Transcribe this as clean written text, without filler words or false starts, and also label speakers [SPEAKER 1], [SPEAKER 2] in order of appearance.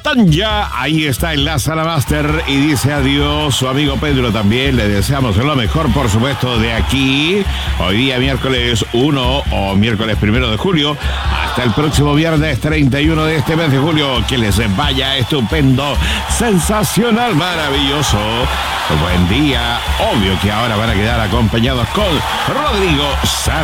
[SPEAKER 1] Tanya. Ahí está en la Sala Master y dice adiós su amigo Pedro también. Le deseamos lo mejor, por supuesto, de aquí. Hoy día miércoles 1 o miércoles 1 de julio. Hasta el próximo viernes 31 de este mes de julio. Que les vaya estupendo, sensacional, maravilloso. Buen día. Obvio que ahora van a quedar acompañados con Rodrigo Sara.